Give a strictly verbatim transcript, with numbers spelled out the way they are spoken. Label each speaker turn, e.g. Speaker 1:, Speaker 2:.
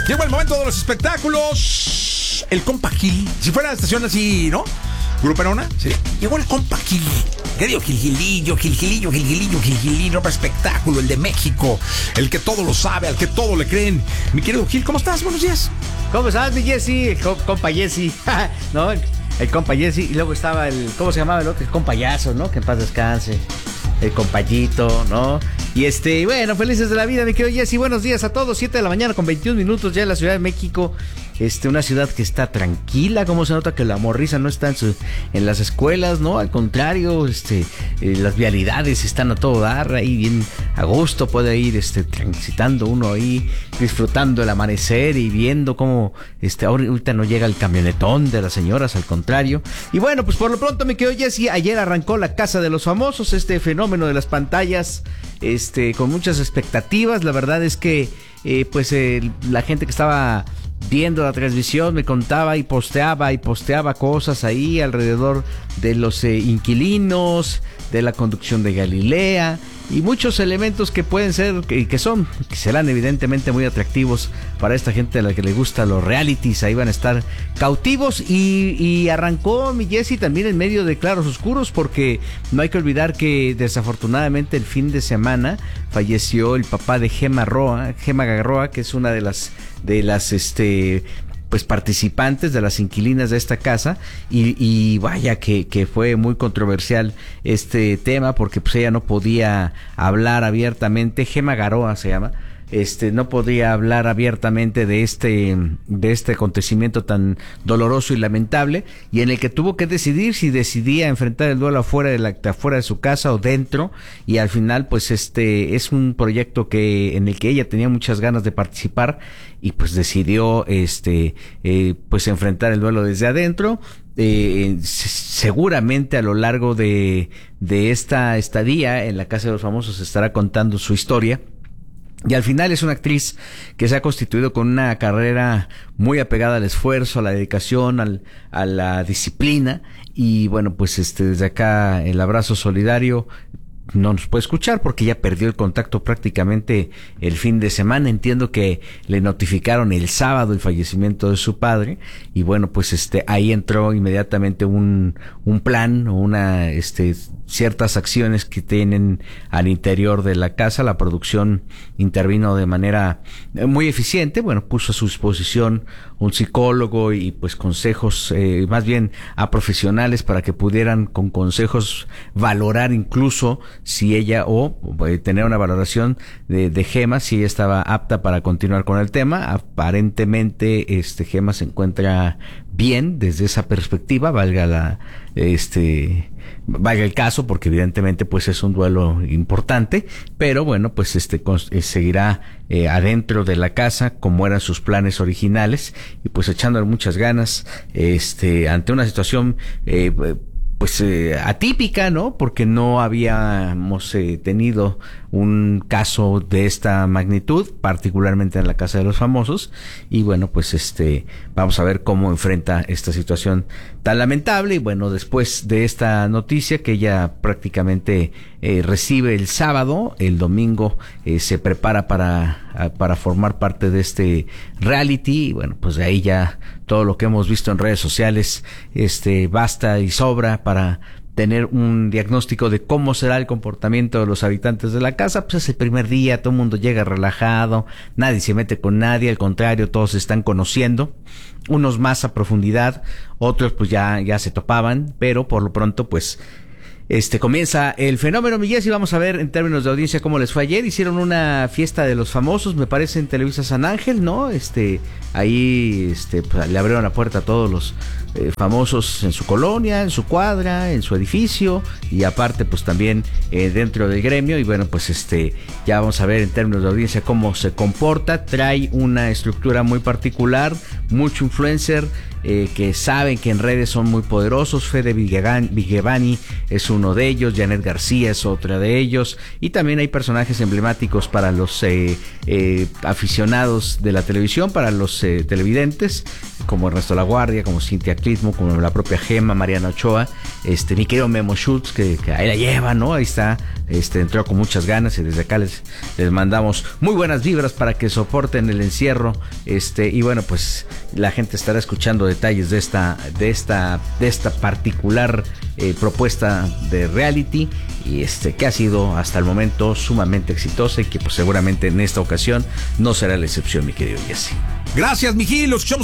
Speaker 1: Llegó el momento de los espectáculos. El compa Gil. Si fuera estación así, ¿no? Gruperona, sí. Llegó el compa Gil. Querido Gilgilillo, Gilgilillo, Gilgilillo, Gilgilillo, espectáculo, el de México, el que todo lo sabe, al que todo le creen. Mi querido Gil, ¿cómo estás? Buenos días.
Speaker 2: ¿Cómo estás, mi Jesse? El compa Jesse. ¿No? El, el compa Jesse. Y luego estaba el, ¿cómo se llamaba el otro? El compayazo, ¿no? Que en paz descanse. El compayito, ¿no? Y este, bueno, felices de la vida, mi querido Jesse. Buenos días a todos. siete de la mañana con veintiún minutos ya en la Ciudad de México. Este, una ciudad que está tranquila, como se nota que la morrisa no está en, su, en las escuelas, ¿no? Al contrario, este, eh, las vialidades están a todo dar, ahí bien a gusto puede ir, este, transitando uno ahí, disfrutando el amanecer y viendo cómo, este, ahorita no llega el camionetón de las señoras, al contrario. Y bueno, pues por lo pronto, me quedo Jesse, ayer arrancó La Casa de los Famosos, este fenómeno de las pantallas, este, con muchas expectativas. La verdad es que, eh, pues, eh, la gente que estaba viendo la transmisión me contaba y posteaba y posteaba cosas ahí alrededor de los eh, inquilinos, de la conducción de Galilea y muchos elementos que pueden ser y que son, que serán evidentemente muy atractivos para esta gente a la que le gusta los realities. Ahí van a estar cautivos y, y arrancó mi Jesse también en medio de claros oscuros, porque no hay que olvidar que desafortunadamente el fin de semana falleció el papá de Gema Roa, Gema Roa, que es una de las de las este pues participantes, de las inquilinas de esta casa, y, y vaya que, que fue muy controversial este tema, porque pues ella no podía hablar abiertamente. Gema Garoa se llama. Este, no podía hablar abiertamente de este, de este acontecimiento tan doloroso y lamentable, y en el que tuvo que decidir si decidía enfrentar el duelo afuera de la, afuera de su casa o dentro, y al final, pues este, es un proyecto que, en el que ella tenía muchas ganas de participar, y pues decidió, este, eh, pues enfrentar el duelo desde adentro. Eh, seguramente a lo largo de, de esta estadía en la Casa de los Famosos estará contando su historia. Y al final es una actriz que se ha constituido con una carrera muy apegada al esfuerzo, a la dedicación, al, a la disciplina. Y bueno, pues este, desde acá el abrazo solidario. No nos puede escuchar porque ya perdió el contacto prácticamente el fin de semana. Entiendo que le notificaron el sábado el fallecimiento de su padre, y bueno, pues este ahí entró inmediatamente un un plan o una este ciertas acciones que tienen al interior de la casa. La producción intervino de manera muy eficiente. Bueno, puso a su disposición un psicólogo y pues consejos, eh, más bien a profesionales, para que pudieran con consejos valorar incluso si ella o eh, tener una valoración de, de Gema, si ella estaba apta para continuar con el tema. Aparentemente este Gema se encuentra bien desde esa perspectiva, valga la este valga el caso, porque evidentemente pues es un duelo importante, pero bueno, pues este eh, seguirá eh, adentro de la casa como eran sus planes originales, y pues echándole muchas ganas este ante una situación eh, pues eh, atípica, ¿no? Porque no habíamos eh, tenido un caso de esta magnitud, particularmente en la Casa de los Famosos. Y bueno, pues este vamos a ver cómo enfrenta esta situación tan lamentable. Y bueno, después de esta noticia que ella prácticamente eh, recibe el sábado, el domingo eh, se prepara para, para formar parte de este reality. Y bueno, pues de ahí ya todo lo que hemos visto en redes sociales este basta y sobra para tener un diagnóstico de cómo será el comportamiento de los habitantes de la casa. Pues es el primer día, todo el mundo llega relajado, nadie se mete con nadie, al contrario, todos se están conociendo, unos más a profundidad, otros pues ya, ya se topaban, pero por lo pronto pues Este, comienza el fenómeno, mi Jessy. Vamos a ver en términos de audiencia cómo les fue ayer. Hicieron una fiesta de los famosos, me parece, en Televisa San Ángel, ¿no? Este, ahí, este, pues, le abrieron la puerta a todos los eh, famosos en su colonia, en su cuadra, en su edificio, y aparte, pues, también eh, dentro del gremio. Y bueno, pues, este, ya vamos a ver en términos de audiencia cómo se comporta. Trae una estructura muy particular, mucho influencer, Eh, que saben que en redes son muy poderosos. Fede Vigevani es uno de ellos, Janet García es otra de ellos, y también hay personajes emblemáticos para los eh, eh, aficionados de la televisión, para los eh, televidentes, como Ernesto La Guardia, como Cintia Clitmo, como la propia Gema, Mariana Ochoa, este, mi querido Memo Schultz, que, que ahí la lleva, ¿no? Ahí está, este, entró con muchas ganas y desde acá les, les mandamos muy buenas vibras para que soporten el encierro, este, y bueno, pues la gente estará escuchando detalles de esta, de esta, de esta particular eh, propuesta de reality, y este, que ha sido hasta el momento sumamente exitosa y que pues seguramente en esta ocasión no será la excepción, mi querido Jesse.
Speaker 1: Gracias, mi Gil, los escuchamos